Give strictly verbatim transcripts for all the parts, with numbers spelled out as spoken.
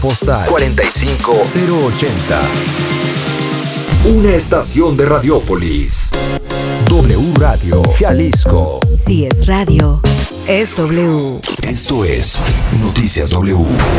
Postal cuarenta y cinco cero ochenta. Una estación de Radiópolis. W Radio Jalisco. Si es radio, es W. Esto es Noticias W.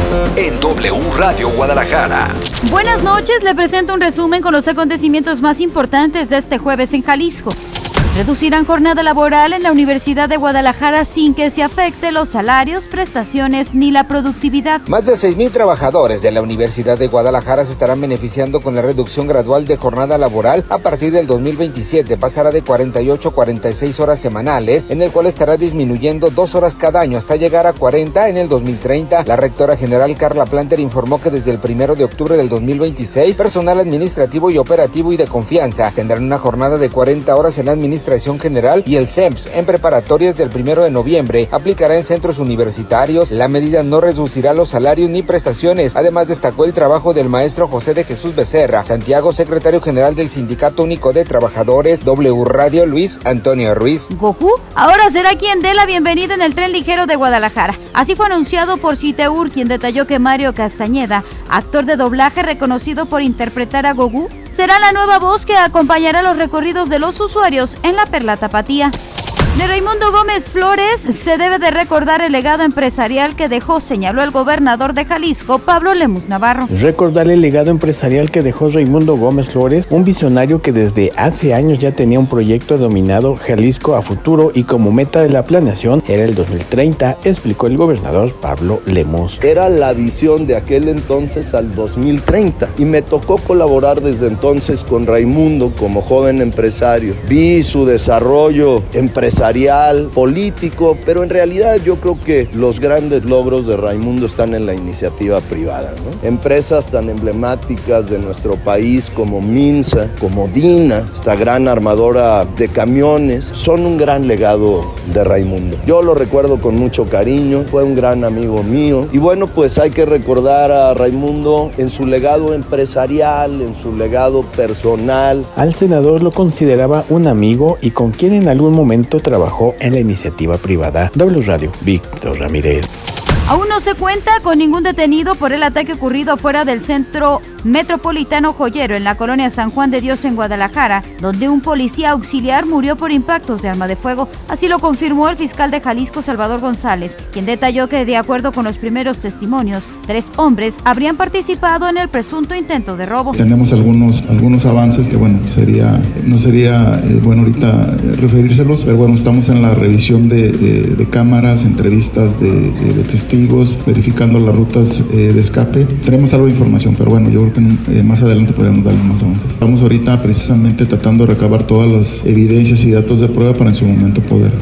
En W Radio Guadalajara. Buenas noches, le presento un resumen con los acontecimientos más importantes de este jueves en Jalisco. Reducirán jornada laboral en la Universidad de Guadalajara sin que se afecte los salarios, prestaciones ni la productividad. Más de seis mil trabajadores de la Universidad de Guadalajara se estarán beneficiando con la reducción gradual de jornada laboral a partir del dos mil veintisiete. Pasará de cuarenta y ocho a cuarenta y seis horas semanales, en el cual estará disminuyendo dos horas cada año hasta llegar a cuarenta en el dos mil treinta. La rectora general Carla Planter informó que desde el primero de octubre del dos mil veintiséis, personal administrativo y operativo y de confianza tendrán una jornada de cuarenta horas en la administración general y el C E M S en preparatorias del primero de noviembre aplicará en centros universitarios. La medida no reducirá los salarios ni prestaciones. Además, destacó el trabajo del maestro José de Jesús Becerra Santiago, secretario general del Sindicato Único de Trabajadores. W Radio, Luis Antonio Ruiz. Goku ahora será quien dé la bienvenida en el tren ligero de Guadalajara. Así fue anunciado por Citeur, quien detalló que Mario Castañeda, actor de doblaje reconocido por interpretar a Goku, será la nueva voz que acompañará los recorridos de los usuarios en la Perla Tapatía. De Raimundo Gómez Flores se debe de recordar el legado empresarial que dejó, señaló el gobernador de Jalisco, Pablo Lemus Navarro. Recordar el legado empresarial que dejó Raimundo Gómez Flores, un visionario que desde hace años ya tenía un proyecto denominado Jalisco a futuro y como meta de la planeación era el dos mil treinta, explicó el gobernador Pablo Lemus. Era la visión de aquel entonces al dos mil treinta y me tocó colaborar desde entonces con Raimundo como joven empresario. Vi su desarrollo empresarial, político, pero en realidad yo creo que los grandes logros de Raimundo están en la iniciativa privada, ¿no? Empresas tan emblemáticas de nuestro país como Minsa, como Dina, esta gran armadora de camiones, son un gran legado de Raimundo. Yo lo recuerdo con mucho cariño, fue un gran amigo mío y bueno, pues hay que recordar a Raimundo en su legado empresarial, en su legado personal. Al senador lo consideraba un amigo y con quien en algún momento trabajó en la iniciativa privada. W Radio, Víctor Ramírez. Aún no se cuenta con ningún detenido por el ataque ocurrido afuera del centro metropolitano Joyero en la colonia San Juan de Dios en Guadalajara, donde un policía auxiliar murió por impactos de arma de fuego. Así lo confirmó el fiscal de Jalisco, Salvador González, quien detalló que de acuerdo con los primeros testimonios, tres hombres habrían participado en el presunto intento de robo. Tenemos algunos, algunos avances que bueno, sería, no sería eh, bueno ahorita eh, referírselos, pero bueno, estamos en la revisión de, de, de cámaras, entrevistas de, de, de testigos, verificando las rutas eh, de escape. Tenemos algo de información, pero bueno, yo creo que eh, más adelante podremos darle más avances. Estamos ahorita precisamente tratando de recabar todas las evidencias y datos de prueba para en su momento poder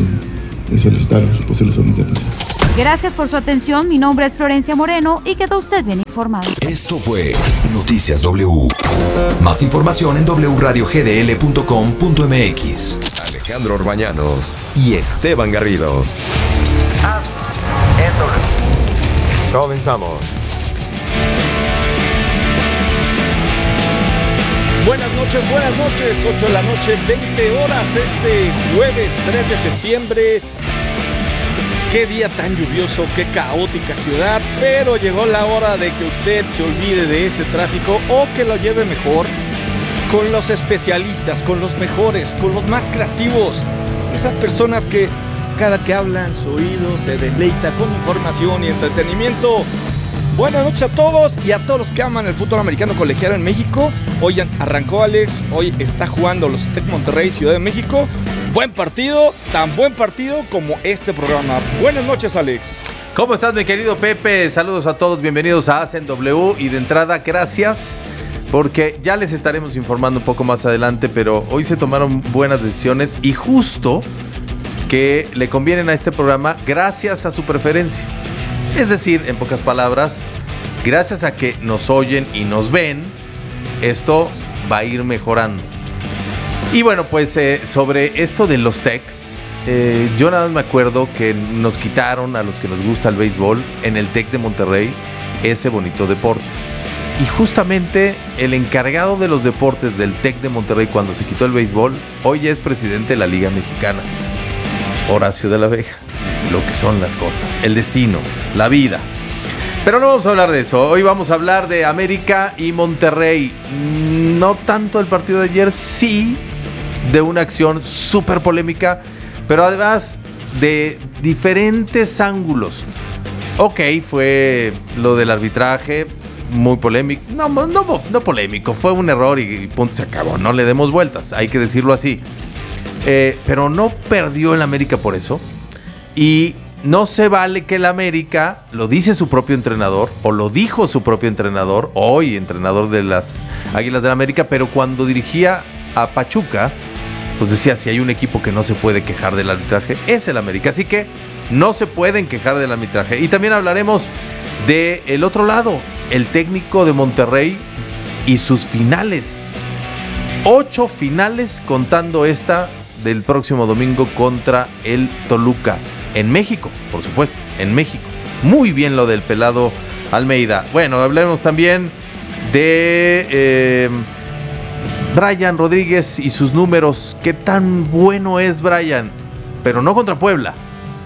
este, solicitar posibles órdenes de aprehensión. Gracias por su atención, mi nombre es Florencia Moreno y quedó usted bien informado. Esto fue Noticias W. Más información en doble u radio ge de ele punto com punto eme equis. Alejandro Orbañanos y Esteban Garrido. Ah, eso. Comenzamos. Buenas noches, buenas noches, ocho de la noche, veinte horas, este jueves tres de septiembre. Qué día tan lluvioso, qué caótica ciudad, pero llegó la hora de que usted se olvide de ese tráfico o que lo lleve mejor con los especialistas, con los mejores, con los más creativos, esas personas que cada que hablan su oído se deleita con información y entretenimiento. Buenas noches a todos y a todos los que aman el fútbol americano colegial en México. Hoy arrancó Alex, hoy está jugando los Tec Monterrey, Ciudad de México. Buen partido, tan buen partido como este programa. Buenas noches, Alex. ¿Cómo estás, mi querido Pepe? Saludos a todos, bienvenidos a Hacen W. Y de entrada, gracias, porque ya les estaremos informando un poco más adelante, pero hoy se tomaron buenas decisiones y justo que le convienen a este programa gracias a su preferencia. Es decir, en pocas palabras, gracias a que nos oyen y nos ven, esto va a ir mejorando. Y bueno, pues eh, sobre esto de los Tecs, eh, yo nada más me acuerdo que nos quitaron a los que nos gusta el béisbol en el Tec de Monterrey ese bonito deporte. Y justamente el encargado de los deportes del Tec de Monterrey cuando se quitó el béisbol, hoy es presidente de la Liga Mexicana, Horacio de la Vega. Lo que son las cosas, el destino, la vida. Pero no vamos a hablar de eso. Hoy vamos a hablar de América y Monterrey. No tanto el partido de ayer, sí de una acción súper polémica, pero además de diferentes ángulos. Ok, fue lo del arbitraje, muy polémico. No, no, no polémico, fue un error y, y punto, se acabó. No le demos vueltas, hay que decirlo así. Eh, pero no perdió el América por eso. Y no se vale que el América, lo dice su propio entrenador, o lo dijo su propio entrenador, hoy entrenador de las Águilas del América, pero cuando dirigía a Pachuca, pues decía, si hay un equipo que no se puede quejar del arbitraje, es el América. Así que no se pueden quejar del arbitraje. Y también hablaremos del otro lado, el técnico de Monterrey y sus finales. Ocho finales contando esta del próximo domingo contra el Toluca. En México, por supuesto, en México. Muy bien lo del pelado Almeida. Bueno, hablemos también de eh, Brian Rodríguez y sus números. ¿Qué tan bueno es Brian? Pero no contra Puebla,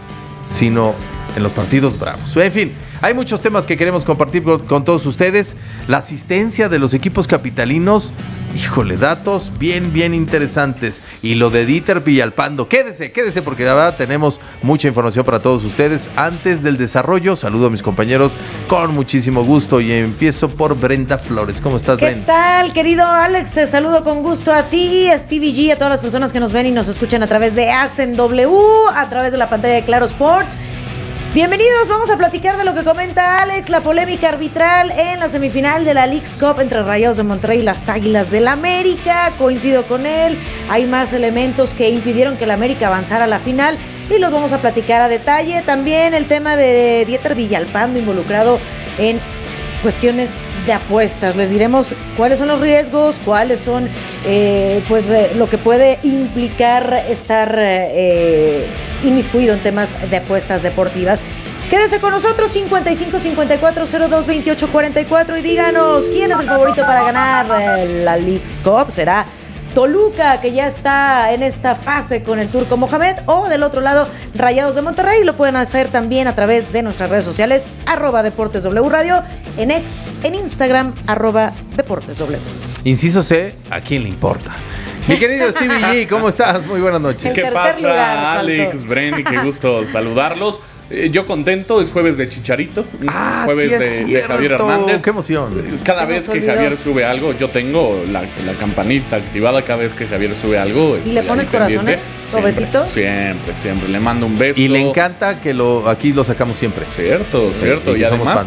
sino en los partidos bravos. En fin, hay muchos temas que queremos compartir con, con todos ustedes. La asistencia de los equipos capitalinos, híjole, datos bien, bien interesantes. Y lo de Dieter Villalpando, quédese, quédese porque la verdad tenemos mucha información para todos ustedes. Antes del desarrollo, saludo a mis compañeros con muchísimo gusto y empiezo por Brenda Flores. ¿Cómo estás, ¿Qué Brenda? ¿Qué tal, querido Alex? Te saludo con gusto a ti, a Stevie G, a todas las personas que nos ven y nos escuchan a través de Hacen W, a través de la pantalla de Claro Sports. Bienvenidos, vamos a platicar de lo que comenta Alex, la polémica arbitral en la semifinal de la Leagues Cup entre Rayados de Monterrey y las Águilas del América. Coincido con él, hay más elementos que impidieron que el América avanzara a la final y los vamos a platicar a detalle. También el tema de Dieter Villalpando involucrado en cuestiones de apuestas. Les diremos cuáles son los riesgos, cuáles son eh, pues eh, lo que puede implicar estar eh, inmiscuido en temas de apuestas deportivas. Quédese con nosotros, cincuenta y cinco cincuenta y cuatro cero dos veintiocho cuarenta y cuatro, y díganos quién es el favorito para ganar eh, la Leagues Cup. ¿Será Toluca, que ya está en esta fase con el Turco Mohamed, o del otro lado Rayados de Monterrey? Lo pueden hacer también a través de nuestras redes sociales, arroba Deportes W Radio, en X, en Instagram, arroba Deportes W. Inciso C, ¿a quién le importa? Mi querido Stevie G, ¿cómo estás? Muy buenas noches. El ¿Qué pasa, lugar, Alex, Brenny? Qué gusto saludarlos. Eh, yo contento, es jueves de Chicharito, ah, jueves sí es de, de Javier Hernández. ¡Qué emoción! Cada vez que Javier sube algo, yo tengo la, la campanita activada cada vez que Javier sube algo. ¿Y le pones corazones o besitos? Siempre, siempre, le mando un beso. Y le encanta que lo aquí lo sacamos siempre. Cierto, sí, cierto. Y, y además,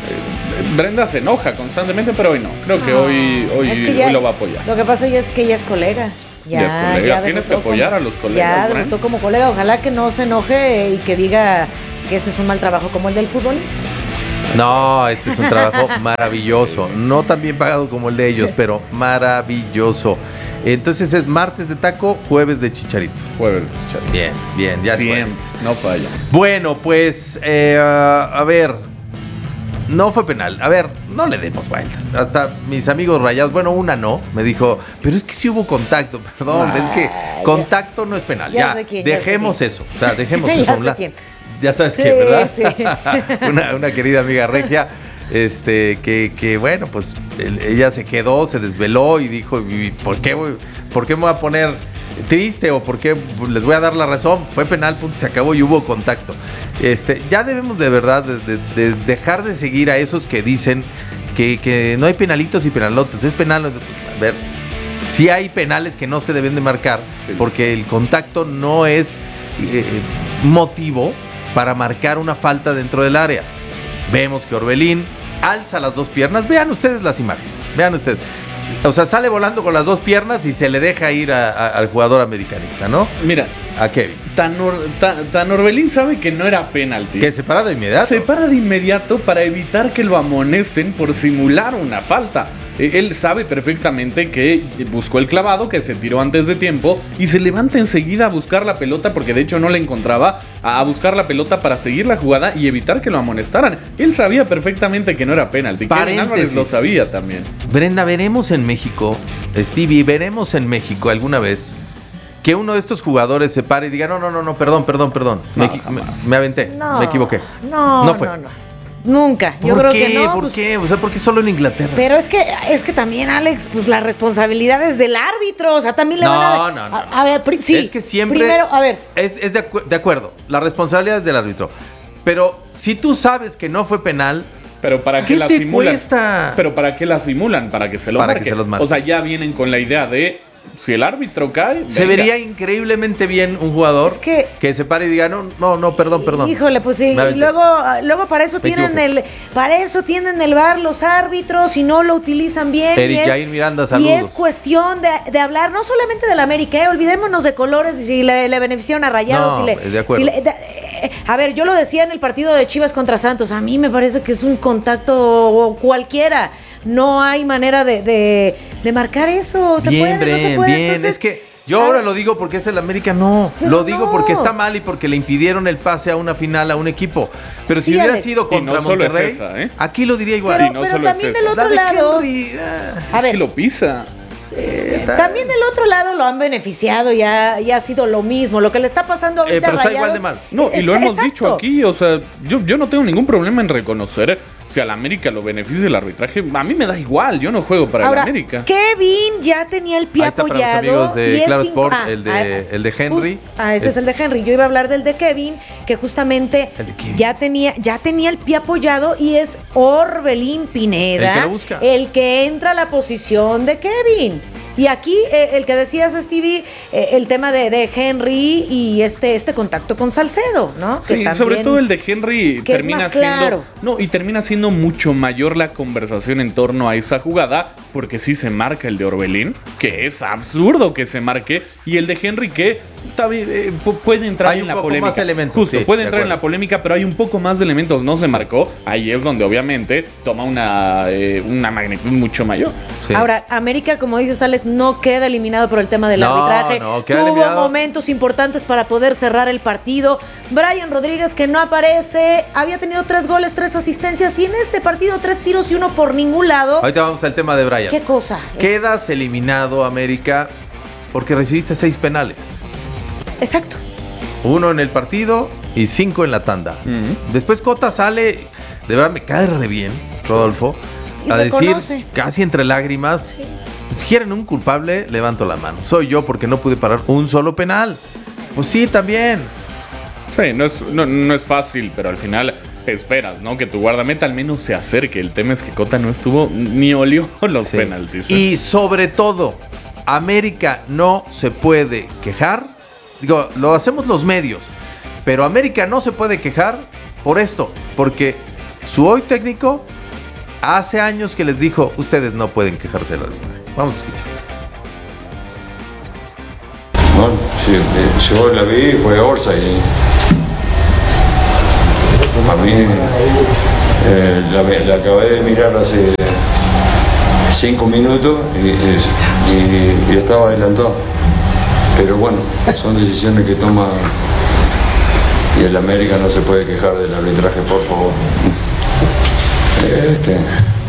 eh, Brenda se enoja constantemente, pero hoy no. Creo que ah, hoy, hoy, es que ya, hoy lo va a apoyar. Lo que pasa es que ella es colega. Ya, ya es colega. Ya Tienes que apoyar como, a los colegas. Ya debutó como colega. Ojalá que no se enoje y que diga que ese es un mal trabajo como el del futbolista. No, este es un trabajo maravilloso. No tan bien pagado como el de ellos, pero maravilloso. Entonces es martes de taco, jueves de Chicharito. Jueves de Chicharito. Bien, bien, ya Siempre, no falla. Bueno, pues, eh, a ver, no fue penal. A ver, no le demos vueltas. Hasta mis amigos rayados, bueno, una no, me dijo, pero es que sí hubo contacto. Perdón, ah, es que contacto ya, no es penal. Ya, ya quién, dejemos ya eso. O sea, dejemos eso. Ya, sé ya sabes sí, qué, ¿verdad? Sí. una, una querida amiga regia, este, que, que bueno, pues él, ella se quedó, se desveló y dijo, ¿por qué, por qué me voy a poner triste o por qué les voy a dar la razón? Fue penal, punto, se acabó y hubo contacto. Este, ya debemos de verdad de, de, de dejar de seguir a esos que dicen que, que no hay penalitos y penalotes. Es penal. A ver, sí hay penales que no se deben de marcar, sí, porque el contacto no es eh, motivo para marcar una falta dentro del área. Vemos que Orbelín alza las dos piernas. Vean ustedes las imágenes. Vean ustedes. O sea, sale volando con las dos piernas y se le deja ir a, a, al jugador americanista, ¿no? Mira, a Kevin. Tan, or, tan, tan Orbelín sabe que no era penalti. ¿Que se para de inmediato? Se para de inmediato para evitar que lo amonesten por simular una falta. Él sabe perfectamente que buscó el clavado, que se tiró antes de tiempo y se levanta enseguida a buscar la pelota, porque de hecho no la encontraba, a buscar la pelota para seguir la jugada y evitar que lo amonestaran. Él sabía perfectamente que no era penalti. Kevin Álvarez lo sabía también. Brenda, veremos en México, Stevie, veremos en México alguna vez que uno de estos jugadores se pare y diga, no, no, no, no, perdón, perdón, perdón, no, me, me, me aventé, no, me equivoqué. No, no fue. No, no. Nunca. Yo ¿Por creo qué? que no. ¿Por pues, qué? O sea, ¿por qué solo en Inglaterra? Pero es que, es que también, Alex, pues la responsabilidad es del árbitro. O sea, también le No, van a. no, no, a, no. a ver, pri- sí. Es que siempre. Primero, a ver. Es, es de, acu- de acuerdo. La responsabilidad es del árbitro. Pero si tú sabes que no fue penal. Pero ¿para qué, ¿Qué la te simulan? cuesta? Pero ¿para qué la simulan? Para que se lo Para que marque. se los marque. O sea, ya vienen con la idea de si el árbitro cae. Se venga. vería increíblemente bien un jugador Es que- que se pare y diga, no, no, no, perdón, perdón. Híjole, pues sí. Me Y aventé. luego, luego para eso Me tienen equivoqué. el, para eso tienen el V A R los árbitros y no lo utilizan bien. Eric y es, Jair Miranda, y saludos. es cuestión de, de hablar no solamente del América, eh, olvidémonos de colores y si le, le beneficiaron a Rayados. No, si le, de acuerdo. si le- de- eh, a ver, yo lo decía en el partido de Chivas contra Santos. A mí me parece que es un contacto cualquiera. No hay manera de, de, de marcar eso. ¿Se Bien, puede? ¿No se Bren, puede? bien. Entonces, es que yo ahora lo digo porque es el América, no. Pero Lo digo no. porque está mal y porque le impidieron el pase a una final a un equipo. Pero Sí, si hubiera Alex. sido Y contra no solo es Monterrey, esa, ¿eh? aquí lo diría igual. Pero, Y no pero solo es también eso. del otro La de lado. Henry, ah, A Es ver, que lo pisa. también del otro lado lo han beneficiado y ha, y ha sido lo mismo. Lo que le está pasando ahorita Eh, pero a está Rayados. igual de mal. No, y lo Es- hemos exacto. dicho aquí, o sea, yo, yo no tengo ningún problema en reconocer si al América lo beneficia el arbitraje. A mí me da igual, yo no juego para Ahora, el América. Kevin ya tenía el pie Ahí está para los apoyado. amigos de y es Claro cinco- Sport, ah, el de- ah, el de Henry. just- ah, ese es, Es- el de Henry. Yo iba a hablar del de Kevin, que justamente El de Kevin. ya tenía, ya tenía el pie apoyado y es Orbelín Pineda El que lo busca. el que entra a la posición de Kevin. Y aquí eh, el que decías, Stevie, eh, el tema de, de Henry y este, este contacto con Salcedo, ¿no? Que Sí, también- sobre todo el de Henry que es termina más siendo claro. no y termina siendo mucho mayor la conversación en torno a esa jugada porque sí se marca el de Orbelín, que es absurdo que se marque, y el de Henry que está bien, eh, pu- puede entrar Hay en un la poco polémica. más elementos, Justo, sí, puede de entrar en acuerdo. la polémica, pero hay un poco más de elementos, no se marcó. Ahí es donde obviamente toma una eh, una magnitud mucho mayor. Sí. Ahora, América, como dices, Alex, no queda eliminado por el tema del No, arbitraje. no, queda Tuvo eliminado. momentos importantes para poder cerrar el partido. Brian Rodríguez, que no aparece, había tenido tres goles, tres asistencias, y en este partido tres tiros y uno por ningún lado. Ahorita vamos al tema de Brian. ¿Qué cosa? Es- Quedas eliminado, América, porque recibiste seis penales. Exacto. Uno en el partido y cinco en la tanda. Después Cota sale, de verdad me cae re bien, Rodolfo, Y a reconoce. decir casi entre lágrimas, si quieren un culpable, levanto la mano. Soy yo porque no pude parar un solo penal. Pues sí, también. Sí, no es, no, no es fácil, pero al final esperas, ¿no? Que tu guardameta al menos se acerque. El tema es que Cota no estuvo ni olió los Sí. penaltis. ¿eh? Y sobre todo, América no se puede quejar. Digo, lo hacemos los medios, pero América no se puede quejar por esto, porque su hoy técnico hace años que les dijo, ustedes no pueden quejarse del arbitraje. Vamos a escuchar. Bueno, sí, eh, yo la vi y fue Orsa y a mí eh, la, la acabé de mirar hace cinco minutos y, y- y estaba adelantado. Pero bueno, son decisiones que toma y el América no se puede quejar del arbitraje, por favor. Este,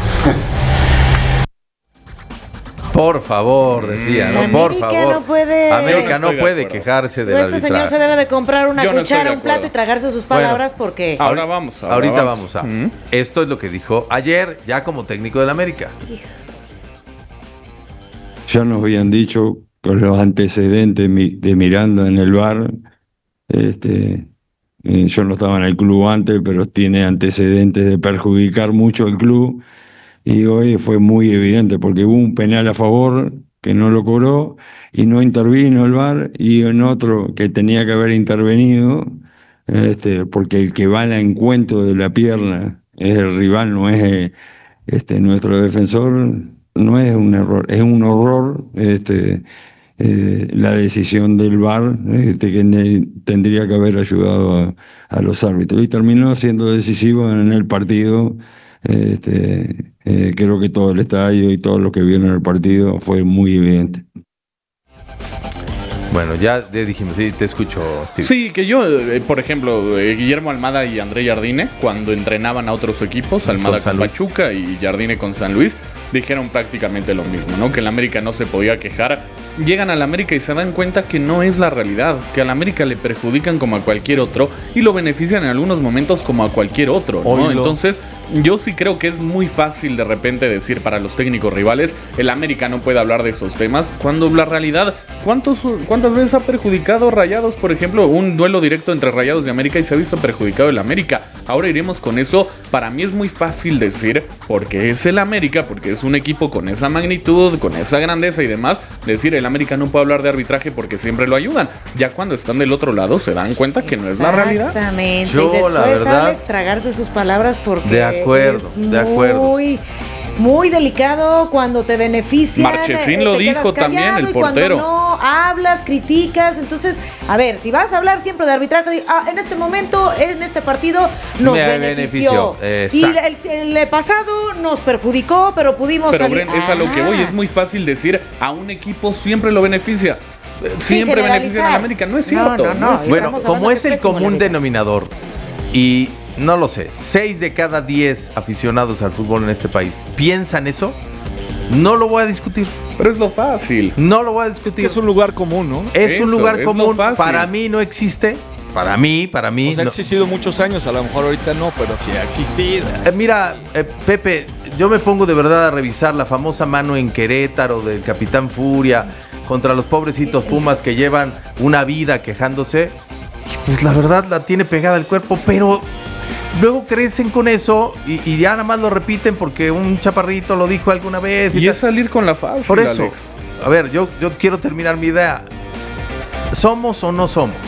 Por favor, decía, ¿no? América Por favor. no puede- América Yo no no estoy de puede acuerdo. quejarse del Este arbitraje. señor se debe de comprar una Yo no estoy cuchara, de un plato y acuerdo. tragarse sus Bueno. palabras porque... Ahora vamos. Ahora Ahorita vamos. vamos a. Ujú. Esto es lo que dijo ayer, ya como técnico del América. Ya nos habían dicho con los antecedentes mi- de Miranda en el V A R, este, eh, yo no estaba en el club antes, pero tiene antecedentes de perjudicar mucho el club, y hoy fue muy evidente porque hubo un penal a favor que no lo cobró y no intervino el V A R, y en otro que tenía que haber intervenido, este, porque el que va al encuentro de la pierna es el rival, no es eh, este, nuestro defensor. No es un error, es un horror este, eh, la decisión del V A R, este, que ne- tendría que haber ayudado a, a los árbitros. Y terminó siendo decisivo en el partido. Este, eh, creo que todo el estadio y todos los que vieron el partido fue muy evidente. Bueno, ya te dijimos, sí, te escucho, Steve. Sí, que yo, eh, por ejemplo, eh, Guillermo Almada y André Jardine, cuando entrenaban a otros equipos, Almada Con San con Luis. Pachuca y Jardine con San Luis, dijeron prácticamente lo mismo, ¿no? Que el América no se podía quejar. Llegan al América y se dan cuenta que no es la realidad, que al América le perjudican como a cualquier otro y lo benefician en algunos momentos como a cualquier otro, ¿no? Oilo. Entonces, yo sí creo que es muy fácil de repente decir para los técnicos rivales, el América no puede hablar de esos temas, cuando la realidad, ¿cuántos, ¿cuántas veces ha perjudicado Rayados? Por ejemplo, un duelo directo entre Rayados y América y se ha visto perjudicado el América. Ahora iremos con eso. Para mí es muy fácil decir, porque es el América, porque es un equipo con esa magnitud, con esa grandeza y demás, decir el América no puede hablar de arbitraje porque siempre lo ayudan. Ya cuando están del otro lado se dan cuenta que no es la realidad. Exactamente. Yo, y después la verdad, Alex tragarse sus palabras porque de acuerdo, es de acuerdo. muy, muy delicado cuando te benefician. Marchesín eh, lo te quedas dijo también, callado, el y cuando portero. no hablas, criticas. Entonces, a ver, si vas a hablar siempre de arbitraje, di, ah, en este momento, en este partido nos Me benefició. benefició, Y el, el pasado nos perjudicó, pero pudimos Pero salir. Bren, es a lo que voy, Ah. es muy fácil decir a un equipo siempre lo beneficia. Eh, Siempre generalizar. benefician al América, no es No, cierto. no, no. es cierto. Bueno, Estamos como hablando es de el pésimo común América. denominador y no lo sé, seis de cada diez aficionados al fútbol en este país piensan eso, no lo voy a discutir. Pero es lo fácil. No lo voy a discutir. Es un lugar común, ¿no? Es Eso, un lugar es lo común. fácil. Para mí no existe. Para mí, para mí. O sea, ha no. existido muchos años, a lo mejor ahorita no, pero sí ha existido. Eh, mira, eh, Pepe, yo me pongo de verdad a revisar la famosa mano en Querétaro del Capitán Furia contra los pobrecitos Pumas que llevan una vida quejándose. Pues la verdad la tiene pegada el cuerpo, pero luego crecen con eso y, y ya nada más lo repiten porque un chaparrito lo dijo alguna vez. Y tal. es salir con la fácil, Por eso, Alex. a ver, yo, yo quiero terminar mi idea. ¿Somos o no somos?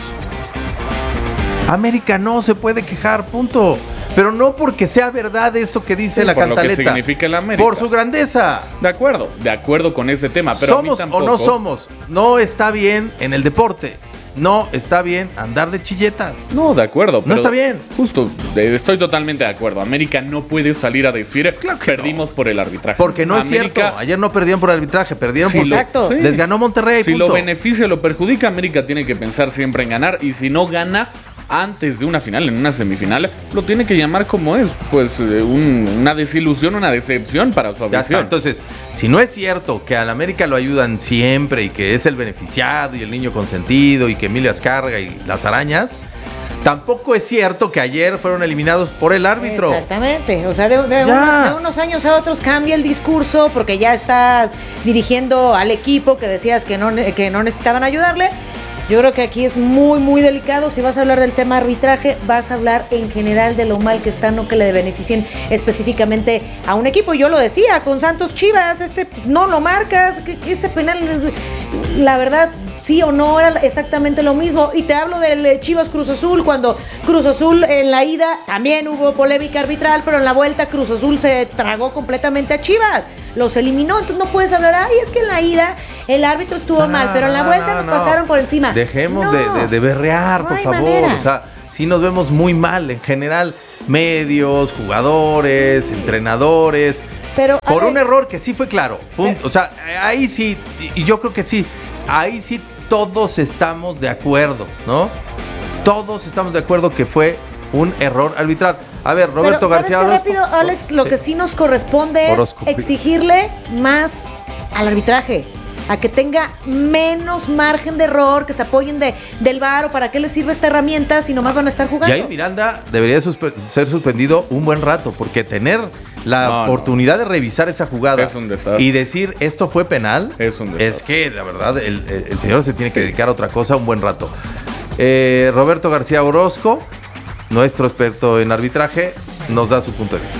América no se puede quejar, punto. Pero no porque sea verdad eso que dice Sí, la por lo que cantaleta. significa el América. Por su grandeza. De acuerdo, de acuerdo con ese tema. Pero a mí ¿Somos o tampoco- no somos? No está bien en el deporte. No está bien andar de chilletas. No, de acuerdo. No pero está bien. Justo, de- estoy totalmente de acuerdo. América no puede salir a decir Claro que perdimos por el arbitraje. Porque no es América, cierto. Ayer no perdieron por el arbitraje, perdieron si por... lo- Exacto. sí. Les ganó Monterrey, Si punto. lo beneficia o lo perjudica, América tiene que pensar siempre en ganar. Y si no gana antes de una final, en una semifinal, lo tiene que llamar como es. Pues eh, un- una desilusión, una decepción para su Ya está. afición. Entonces, si no es cierto que al América lo ayudan siempre y que es el beneficiado y el niño consentido y que Emilio Azcárraga y las arañas, tampoco es cierto que ayer fueron eliminados por el árbitro. Exactamente, o sea, de, de Ya. unos, de unos años a otros cambia el discurso porque ya estás dirigiendo al equipo que decías que no, que no necesitaban ayudarle. Yo creo que aquí es muy, muy delicado. Si vas a hablar del tema arbitraje, vas a hablar en general de lo mal que está, no que le beneficien específicamente a un equipo. Yo lo decía, con Santos Chivas, este no lo marcas, que, que ese penal, la verdad, sí o no era exactamente lo mismo. Y te hablo del Chivas Cruz Azul, cuando Cruz Azul en la ida también hubo polémica arbitral, pero en la vuelta Cruz Azul se tragó completamente a Chivas, los eliminó. Entonces no puedes hablar, ay, es que en la ida el árbitro estuvo No, mal, pero en la no, vuelta no, nos no. pasaron por encima. Dejemos No. de, de- de berrear, No por hay favor. manera. O sea, sí nos vemos muy mal en general. Medios, jugadores, entrenadores. Pero, Por un Alex, error que sí fue claro. Punto. O sea, ahí sí, y y yo creo que sí, ahí sí todos estamos de acuerdo, ¿no? Todos estamos de acuerdo que fue un error arbitral. A ver, Roberto Pero, ¿sabes García qué Orozco. rápido, Alex? Lo que sí nos corresponde es Horóscopo. exigirle más al arbitraje, a que tenga menos margen de error, que se apoyen de, del V A R. ¿O para qué les sirve esta herramienta si nomás van a estar jugando? Jair Miranda debería suspe- ser suspendido un buen rato, porque tener la No, no. oportunidad de revisar esa jugada Es un desastre. y decir esto fue penal, Es un desastre. es que la verdad el, el- el señor se tiene que dedicar a otra cosa un buen rato. Eh, Roberto García Orozco, nuestro experto en arbitraje, nos da su punto de vista.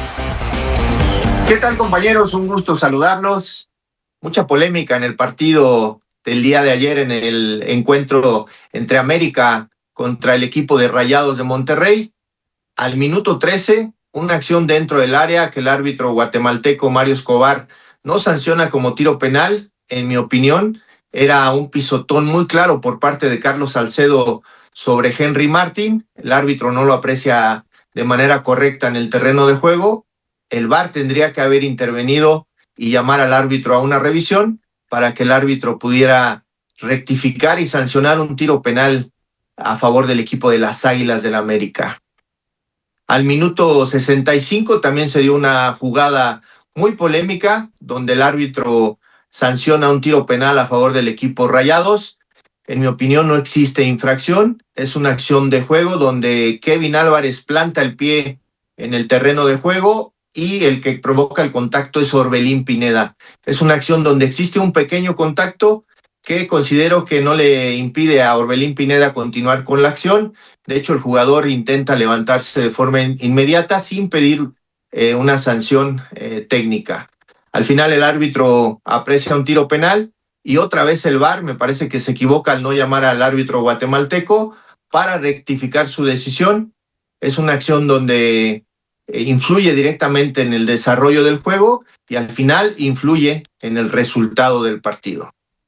¿Qué tal, compañeros? Un gusto saludarlos. Mucha polémica en el partido del día de ayer, en el encuentro entre América contra el equipo de Rayados de Monterrey. Al minuto trece, una acción dentro del área que el árbitro guatemalteco Mario Escobar no sanciona como tiro penal. En mi opinión, era un pisotón muy claro por parte de Carlos Salcedo sobre Henry Martin. El árbitro no lo aprecia de manera correcta en el terreno de juego. El V A R tendría que haber intervenido y llamar al árbitro a una revisión para que el árbitro pudiera rectificar y sancionar un tiro penal a favor del equipo de las Águilas del América. Al minuto sesenta y cinco también se dio una jugada muy polémica, donde el árbitro sanciona un tiro penal a favor del equipo Rayados. En mi opinión no existe infracción, es una acción de juego donde Kevin Álvarez planta el pie en el terreno de juego y el que provoca el contacto es Orbelín Pineda. Es una acción donde existe un pequeño contacto que considero que no le impide a Orbelín Pineda continuar con la acción. De hecho, el jugador intenta levantarse de forma inmediata sin pedir eh, una sanción eh, técnica. Al final el árbitro aprecia un tiro penal y otra vez el V A R me parece que se equivoca al no llamar al árbitro guatemalteco para rectificar su decisión. Es una acción donde eh, influye directamente en el desarrollo del juego y al final influye en el resultado del partido.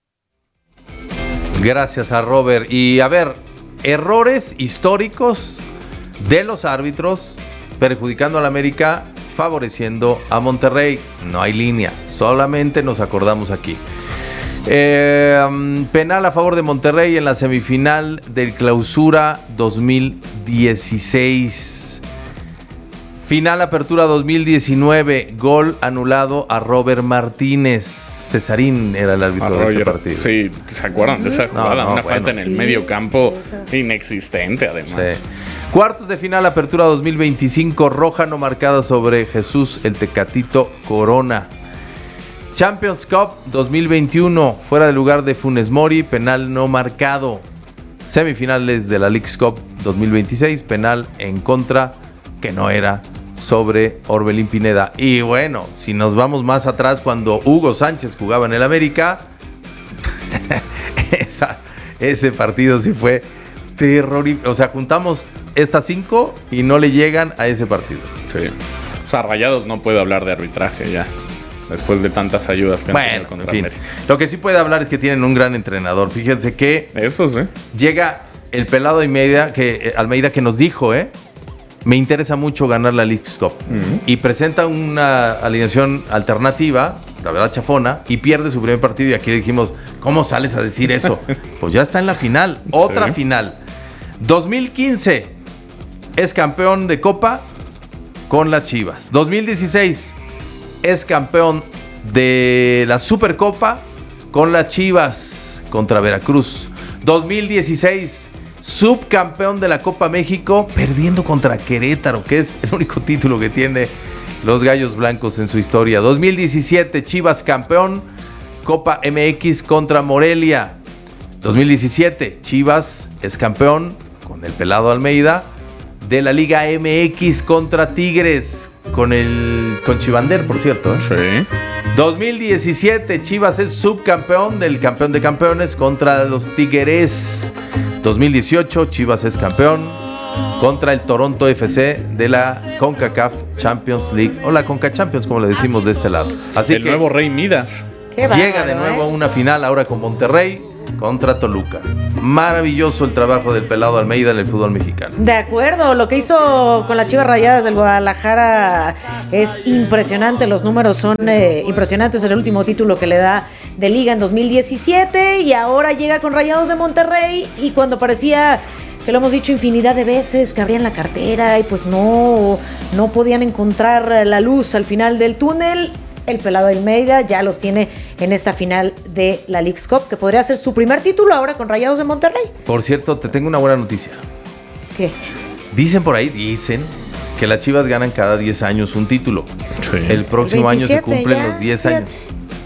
Gracias a Robert. Y a ver, errores históricos de los árbitros perjudicando a la América, favoreciendo a Monterrey. No hay línea, solamente nos acordamos aquí. Eh, penal a favor de Monterrey en la semifinal del Clausura dos mil dieciséis. Final Apertura dos mil diecinueve, gol anulado a Robert Martínez. Cesarín era el árbitro de ese partido. Sí, ¿se acuerdan de esa jugada? No, no, Una bueno, falta en el sí. medio campo inexistente, además. Sí. Cuartos de final Apertura dos mil veinticinco, roja no marcada sobre Jesús el Tecatito Corona. Champions Cup dos mil veintiuno, fuera de lugar de Funes Mori, penal no marcado. Semifinales de la Leagues Cup dos mil veintiséis, penal en contra que no era sobre Orbelín Pineda. Y bueno, si nos vamos más atrás, cuando Hugo Sánchez jugaba en el América, esa, ese partido sí fue terrorífico. O sea, juntamos estas cinco y no le llegan a ese partido. Sí. O sea, Rayados no puede hablar de arbitraje ya, después de tantas ayudas que han bueno, tenido contra en fin. América. Lo que sí puede hablar es que tienen un gran entrenador. Fíjense que eso sí. Llega el pelado Almeida que, eh, Almeida que nos dijo, ¿eh? Me interesa mucho ganar la Leagues Cup. Uh-huh. Y presenta una alineación alternativa, la verdad chafona, y pierde su primer partido. Y aquí le dijimos, ¿cómo sales a decir eso? Pues ya está en la final, otra sí. final. dos mil quince es campeón de Copa con las Chivas. dos mil dieciséis es campeón de la Supercopa con las Chivas contra Veracruz. dos mil dieciséis subcampeón de la Copa México, perdiendo contra Querétaro, que es el único título que tiene los Gallos Blancos en su historia. dos mil diecisiete, Chivas campeón, Copa M X contra Morelia. dos mil diecisiete, Chivas es campeón, con el pelado Almeida, de la Liga M X contra Tigres, con el con Chivander, por cierto. ¿eh? Sí. dos mil diecisiete, Chivas es subcampeón del campeón de campeones contra los Tigres. dos mil dieciocho, Chivas es campeón contra el Toronto F C de la CONCACAF Champions League, o la CONCA Champions, como le decimos de este lado. Así el que nuevo Rey Midas. Qué llega bárbaro, de nuevo a ¿eh? una final ahora con Monterrey contra Toluca. Maravilloso el trabajo del pelado Almeida en el fútbol mexicano. De acuerdo, lo que hizo con las Chivas Rayadas del Guadalajara es impresionante, los números son eh, impresionantes, el último título que le da de liga en dos mil diecisiete y ahora llega con Rayados de Monterrey y cuando parecía que lo hemos dicho infinidad de veces, que abrían la cartera y pues no, no podían encontrar la luz al final del túnel. El pelado Almeida ya los tiene en esta final de la Leagues Cup, que podría ser su primer título ahora con Rayados de Monterrey. Por cierto, te tengo una buena noticia. ¿Qué? Dicen por ahí, dicen que las Chivas ganan cada diez años un título. Sí. El próximo año se cumplen ya, los diez fíjate, años.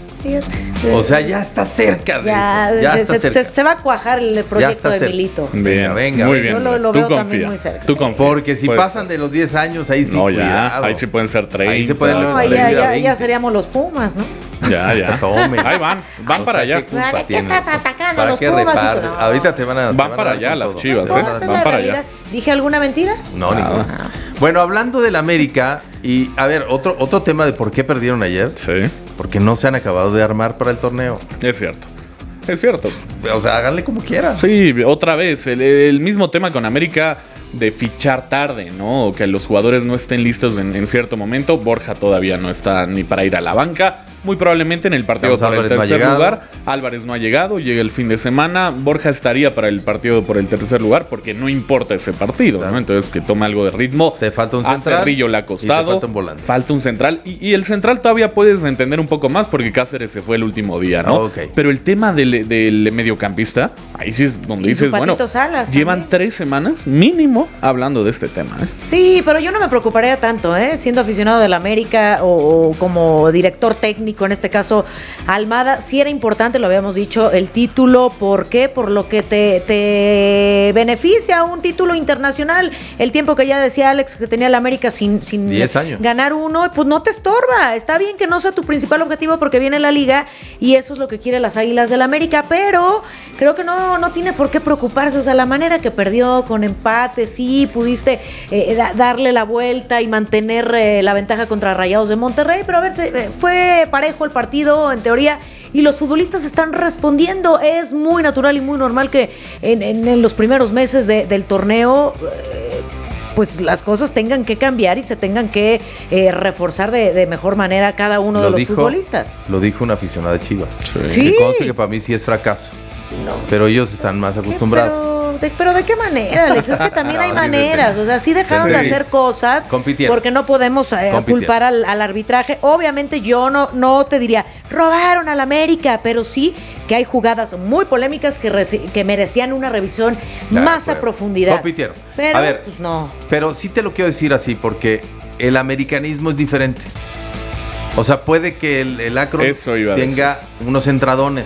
Fíjate. O sea, ya está cerca de ya, eso. Ya se, está se, cerca. Se, se va a cuajar el proyecto de Milito. Venga, venga. Muy bien. Yo lo, lo Tú veo confía. también muy cerca. Tú confías. Porque si pues, pasan de los diez años, ahí sí. No, ya. Cuidado. Ahí sí pueden ser treinta. Ahí se pueden no, ya, ya, ya seríamos los Pumas, ¿no? Ya, ya. Tome. Ahí van. Van Ay, para allá. ¿Para qué estás atacando a ¿Para los qué Pumas? repar? No. Ahorita te van a. Van te van para a allá las todo. Chivas. No, ¿eh? esta es Van la para realidad. allá. ¿Dije alguna mentira? No, ninguna. Ah. Bueno, hablando del América, y a ver, otro, otro tema de por qué perdieron ayer. Sí. Porque no se han acabado de armar para el torneo. Es cierto. Es cierto. O sea, háganle como quieran. Sí, otra vez. El, el mismo tema con América de fichar tarde, ¿no? O que los jugadores no estén listos en, en cierto momento. Borja todavía no está ni para ir a la banca. muy probablemente en el partido Carlos por el Álvarez no ha tercer llegado. lugar. Álvarez no ha llegado, llega el fin de semana. Borja estaría para el partido por el tercer lugar porque no importa ese partido, claro, ¿no? Entonces que tome algo de ritmo. Te falta un A central. Cerrillo le ha costado. Y te falta un volante. Falta un central. Y, y el central todavía puedes entender un poco más porque Cáceres se fue el último día, ¿no? Ah, okay. Pero el tema del, del mediocampista, ahí sí es donde Y dices, su bueno, Patito Salas llevan también. tres semanas mínimo hablando de este tema, ¿eh? Sí, pero yo no me preocuparía tanto, ¿eh? Siendo aficionado del América o, o como director técnico, en este caso Almada, sí era importante, lo habíamos dicho, el título. ¿Por qué? Por lo que te, te beneficia un título internacional. El tiempo que ya decía Alex que tenía el América sin, sin diez años. ganar uno, pues no te estorba. Está bien que no sea tu principal objetivo porque viene la liga y eso es lo que quieren las Águilas del América, pero creo que no, no tiene por qué preocuparse. O sea, la manera que perdió con empate, sí, pudiste eh, da, darle la vuelta y mantener eh, la ventaja contra Rayados de Monterrey, pero a ver, se, eh, fue parejo el partido en teoría y los futbolistas están respondiendo. Es muy natural y muy normal que en, en, en los primeros meses de, del torneo eh, pues las cosas tengan que cambiar y se tengan que eh, reforzar de, de mejor manera cada uno Lo de los dijo- futbolistas. Lo dijo un aficionado de Chivas. Sí. Que conste que para mí sí es fracaso. No. Pero ellos están más acostumbrados. Pero de, pero ¿de qué manera, Alex? Es que también No, hay sí, maneras. O sea, sí dejaron Sí. de hacer cosas Compitieron. porque no podemos eh, Compitieron. culpar al, al arbitraje. Obviamente yo no, no te diría, robaron al América, pero sí que hay jugadas muy polémicas que, reci- que merecían una revisión De más a acuerdo. profundidad. Compitieron. Pero, A ver, pues no. Pero sí te lo quiero decir así, porque el americanismo es diferente. O sea, puede que el, el Akron Eso iba a tenga unos entradones,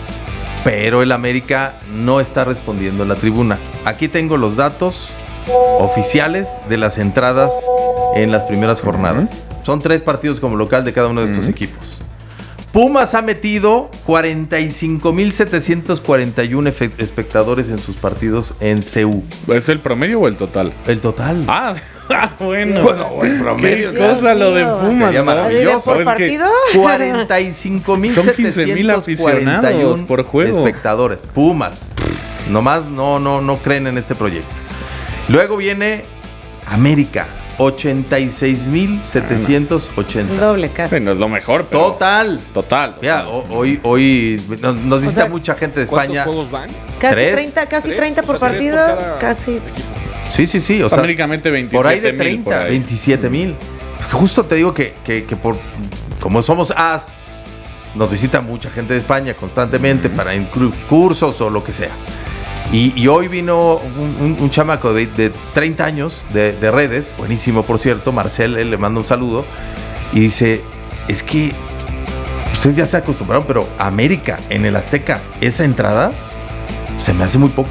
pero el América no está respondiendo en la tribuna. Aquí tengo los datos oficiales de las entradas en las primeras jornadas. Son tres partidos como local de cada uno de estos equipos. Pumas ha metido cuarenta y cinco mil setecientos cuarenta y uno efe- espectadores en sus partidos en C U. ¿Es el promedio o el total? El total. Ah, bueno. Bueno, el promedio, Qué cosa lo de mío. Pumas, Sería ¿no? maravilloso. ¿Por Es que partido? cuarenta y cinco mil Son quince mil aficionados por juego. espectadores. Pumas. Nomás no, no, no creen en este proyecto. Luego viene América. ochenta y seis mil setecientos ochenta. Doble casi. Bueno, es lo mejor, pero... Total. Total. Mira, ho- hoy, hoy nos, nos visita sea, mucha gente de ¿Cuántos España. juegos van? Casi ¿Tres? treinta, casi ¿Tres? treinta por O sea, tres partido. por cada Casi. equipo. Sí, sí, sí. O sea, Américamente veintisiete por ahí de mil, treinta, por ahí. veintisiete mil. Justo te digo que, que, que por como somos as, nos visita mucha gente de España constantemente para inclu- cursos o lo que sea. Y, y hoy vino un, un- un chamaco de, de treinta años de, de redes, buenísimo por cierto, Marcel, él le manda un saludo, y dice, es que ustedes ya se acostumbraron, pero América en el Azteca, esa entrada se me hace muy poco.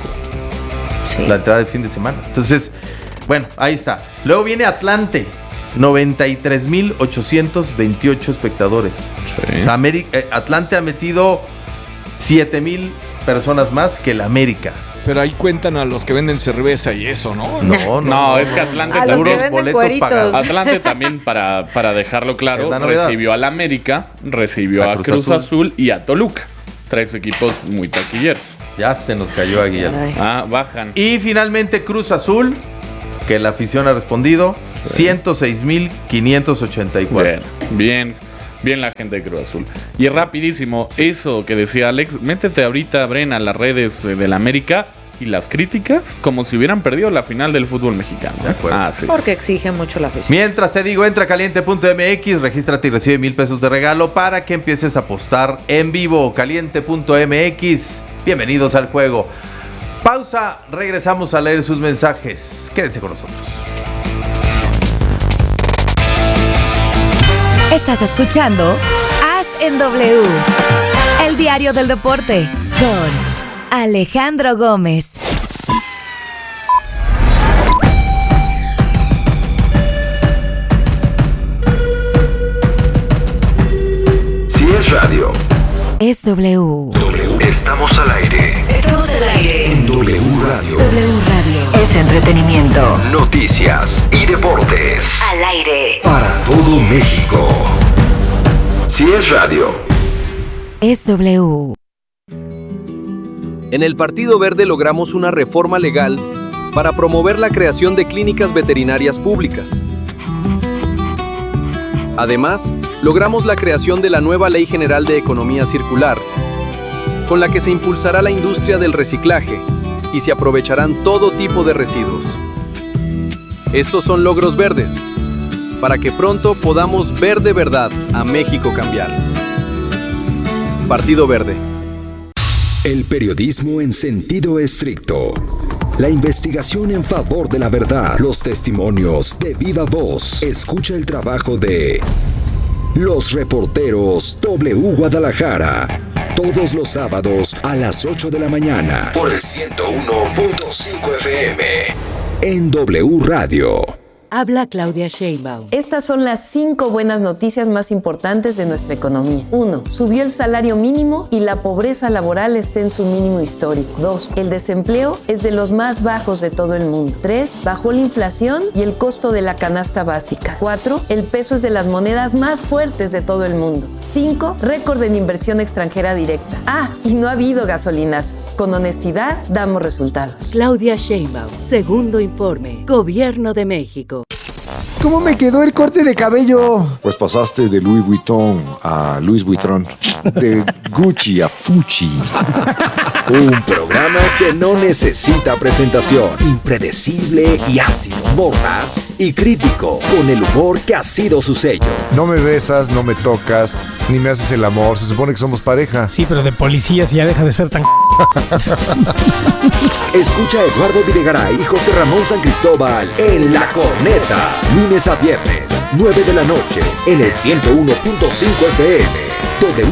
Sí. La entrada del fin de semana. Entonces, bueno, ahí está. Luego viene Atlante, noventa y tres mil ochocientos veintiocho espectadores. Sí. O sea, Ameri- eh, Atlante ha metido siete mil personas más que el América. Pero ahí cuentan a los que venden cerveza y eso, ¿no? No, no. No, es que Atlante A los también- que venden boletos cueritos. pagados. Atlante también, para, para dejarlo claro, Es la novedad. recibió al América, recibió A a Cruz Cruz, Azul. Azul. y a Toluca. Tres equipos muy taquilleros. Ya se nos cayó a Guillermo. Caray. Ah, bajan. Y finalmente Cruz Azul, que la afición ha respondido, ciento seis mil quinientos ochenta y cuatro. Bien, bien, bien la gente de Cruz Azul. Y rapidísimo, eso que decía Alex, métete ahorita, Bren, a las redes eh, del América y las críticas como si hubieran perdido la final del fútbol mexicano. De acuerdo. Ah, sí. Porque exige mucho la afición. Mientras te digo, entra a caliente punto m x, regístrate y recibe mil pesos de regalo para que empieces a apostar en vivo. caliente punto m x, bienvenidos al juego. Pausa, regresamos a leer sus mensajes. Quédense con nosotros. Estás escuchando As en W, el diario del deporte, con Alejandro Gómez. Si es radio, Es W. estamos al aire. Estamos al aire. En W Radio. W Radio. Es entretenimiento. Noticias y deportes. Al aire. Para todo México. Si es radio. Es W. En el Partido Verde logramos una reforma legal para promover la creación de clínicas veterinarias públicas. Además, logramos la creación de la nueva Ley General de Economía Circular, con la que se impulsará la industria del reciclaje y se aprovecharán todo tipo de residuos. Estos son logros verdes, para que pronto podamos ver de verdad a México cambiar. Partido Verde. El periodismo en sentido estricto. La investigación en favor de la verdad. Los testimonios de viva voz. Escucha el trabajo de los reporteros W Guadalajara. Todos los sábados a las ocho de la mañana. Por el ciento uno punto cinco F M. En W Radio. Habla Claudia Sheinbaum. Estas son las cinco buenas noticias más importantes de nuestra economía. uno. Subió el salario mínimo y la pobreza laboral está en su mínimo histórico. dos. El desempleo es de los más bajos de todo el mundo. tres. Bajó la inflación y el costo de la canasta básica. cuatro. El peso es de las monedas más fuertes de todo el mundo. cinco. Récord en inversión extranjera directa. Ah, y no ha habido gasolinazos. Con honestidad damos resultados. Claudia Sheinbaum. Segundo informe. Gobierno de México. ¿Cómo me quedó el corte de cabello? Pues pasaste de Louis Vuitton a Louis Vuitton, de Gucci a Fucci. Un programa que no necesita presentación. Impredecible y ácido. Mordaz y crítico. Con el humor que ha sido su sello. No me besas, no me tocas, ni me haces el amor. Se supone que somos pareja. Sí, pero de policías ya deja de ser tan... Escucha a Eduardo Videgaray y José Ramón San Cristóbal en La Corneta. Lunes a viernes, nueve de la noche, en el ciento uno punto cinco F M. W